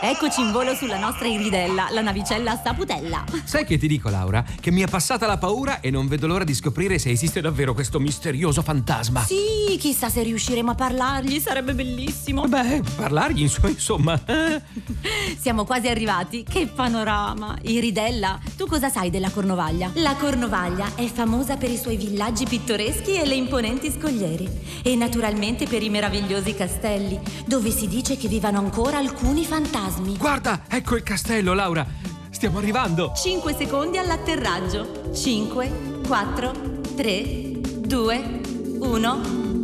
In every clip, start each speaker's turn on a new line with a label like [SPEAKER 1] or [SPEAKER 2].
[SPEAKER 1] Eccoci in volo sulla nostra Iridella, la navicella a saputella.
[SPEAKER 2] Sai che ti dico, Laura? Che mi è passata la paura e non vedo l'ora di scoprire se esiste davvero questo misterioso fantasma.
[SPEAKER 1] Sì, chissà se riusciremo a parlargli, sarebbe bellissimo.
[SPEAKER 2] Beh, parlargli insomma.
[SPEAKER 1] Siamo quasi arrivati, che panorama. Iridella, tu cosa sai della Cornovaglia? La Cornovaglia è famosa per i suoi villaggi pittoreschi e le imponenti scogliere. E naturalmente per i meravigliosi castelli, dove si dice che vivano ancora alcuni fantasmi.
[SPEAKER 2] Guarda, ecco il castello, Laura. Stiamo arrivando.
[SPEAKER 1] 5 secondi all'atterraggio. 5, 4, 3, 2, 1.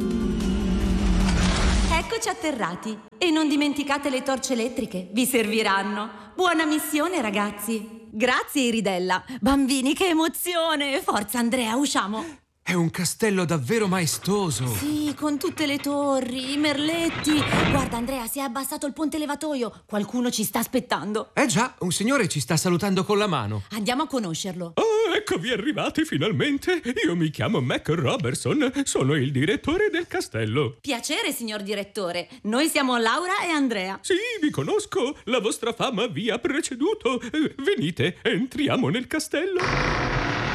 [SPEAKER 1] Eccoci atterrati. E non dimenticate le torce elettriche, vi serviranno. Buona missione, ragazzi. Grazie, Iridella. Bambini, che emozione. Forza, Andrea, usciamo.
[SPEAKER 2] È un castello davvero maestoso.
[SPEAKER 1] Sì, con tutte le torri, i merletti. Guarda, Andrea, si è abbassato il ponte levatoio. Qualcuno ci sta aspettando.
[SPEAKER 2] Già, un signore ci sta salutando con la mano.
[SPEAKER 1] Andiamo a conoscerlo.
[SPEAKER 3] Oh, eccovi arrivati finalmente. Io mi chiamo Mac Robertson, sono il direttore del castello.
[SPEAKER 1] Piacere, signor direttore. Noi siamo Laura e Andrea.
[SPEAKER 3] Sì, vi conosco, la vostra fama vi ha preceduto. Venite, entriamo nel castello.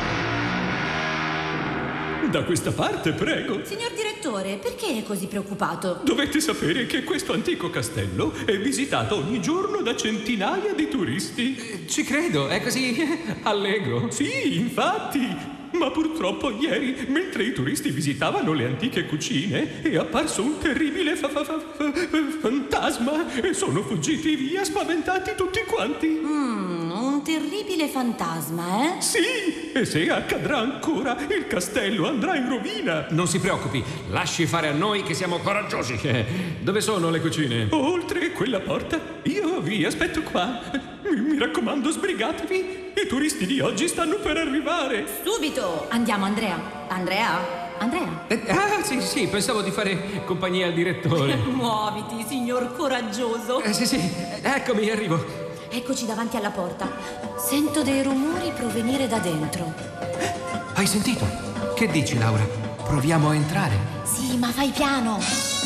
[SPEAKER 3] Da questa parte, prego.
[SPEAKER 1] Signor direttore, perché è così preoccupato?
[SPEAKER 3] Dovete sapere che questo antico castello è visitato ogni giorno da centinaia di turisti.
[SPEAKER 2] Ci credo, è così allegro.
[SPEAKER 3] Sì, infatti. Ma purtroppo ieri, mentre i turisti visitavano le antiche cucine, è apparso un terribile fantasma e sono fuggiti via spaventati tutti quanti.
[SPEAKER 1] Un terribile fantasma, eh?
[SPEAKER 3] Sì, e se accadrà ancora, il castello andrà in rovina.
[SPEAKER 2] Non si preoccupi, lasci fare a noi che siamo coraggiosi. Dove sono le cucine?
[SPEAKER 3] Oltre quella porta, io vi aspetto qua. Mi raccomando, sbrigatevi. I turisti di oggi stanno per arrivare.
[SPEAKER 1] Subito! Andiamo, Andrea. Andrea?
[SPEAKER 2] Sì, pensavo di fare compagnia al direttore.
[SPEAKER 1] Muoviti, signor coraggioso.
[SPEAKER 2] Sì, eccomi, arrivo.
[SPEAKER 1] Eccoci davanti alla porta. Sento dei rumori provenire da dentro.
[SPEAKER 2] Hai sentito? Che dici, Laura? Proviamo a entrare.
[SPEAKER 1] Sì, ma fai piano.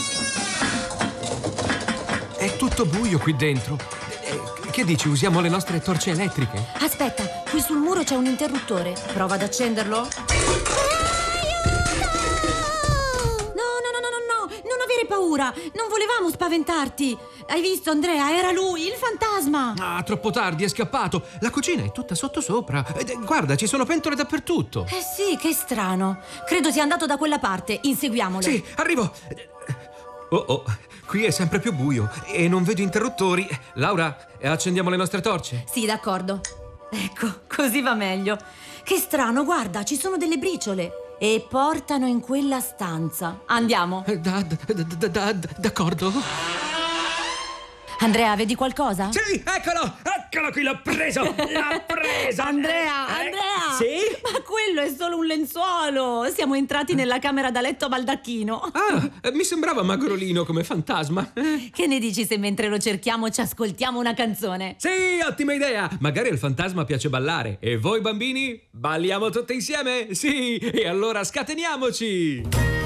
[SPEAKER 2] È tutto buio qui dentro. Che dici, usiamo le nostre torce elettriche?
[SPEAKER 1] Aspetta, qui sul muro c'è un interruttore. Prova ad accenderlo. No, non avere paura. Non volevamo spaventarti. Hai visto, Andrea? Era lui, il fantasma.
[SPEAKER 2] Ah, troppo tardi, è scappato. La cucina è tutta sottosopra. Guarda, ci sono pentole dappertutto.
[SPEAKER 1] Sì, che strano. Credo sia andato da quella parte. Inseguiamolo.
[SPEAKER 2] Sì, arrivo. Oh, qui è sempre più buio e non vedo interruttori. Laura, accendiamo le nostre torce?
[SPEAKER 1] Sì, d'accordo. Ecco, così va meglio. Che strano, guarda, ci sono delle briciole. E portano in quella stanza. Andiamo.
[SPEAKER 2] D'accordo.
[SPEAKER 1] Andrea, vedi qualcosa?
[SPEAKER 4] Sì, eccolo qui, l'ho preso.
[SPEAKER 1] Andrea!
[SPEAKER 4] Sì?
[SPEAKER 1] Ma quello è solo un lenzuolo. Siamo entrati nella camera da letto a baldacchino.
[SPEAKER 2] Mi sembrava magrolino come fantasma.
[SPEAKER 1] Che ne dici se mentre lo cerchiamo ci ascoltiamo una canzone?
[SPEAKER 2] Sì, ottima idea. Magari al fantasma piace ballare. E voi bambini? Balliamo tutte insieme? Sì, e allora scateniamoci.